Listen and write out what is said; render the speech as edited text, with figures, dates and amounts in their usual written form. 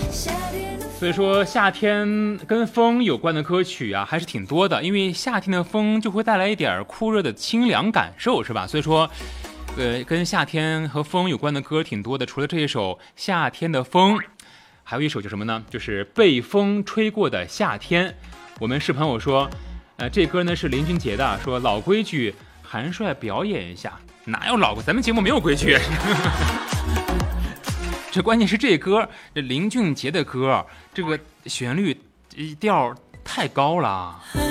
所以说夏天跟风有关的歌曲啊还是挺多的，因为夏天的风就会带来一点酷热的清凉感受，是吧？所以说跟夏天和风有关的歌挺多的。除了这一首《夏天的风》，还有一首就是什么呢？就是《被风吹过的夏天》。我们是朋友说这歌呢是林俊杰的，说老规矩，韩帅表演一下。哪有老规？咱们节目没有规矩。这关键是这歌，这林俊杰的歌，这个旋律调太高了。